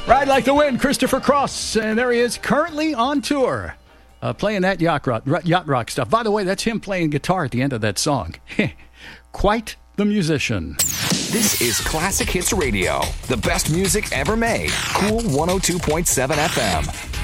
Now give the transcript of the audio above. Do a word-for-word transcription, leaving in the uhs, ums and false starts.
Ride Like the Wind, Christopher Cross, and there he is, currently on tour, uh, playing that yacht rock, yacht rock stuff. By the way, that's him playing guitar at the end of that song. Quite the musician. This is Classic Hits Radio, the best music ever made. Cool one oh two point seven F M.